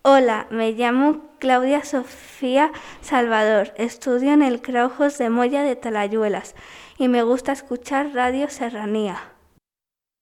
Hola, me llamo Claudia Sofía Salvador, estudio en el Craujos de Moya de Talayuelas y me gusta escuchar Radio Serranía.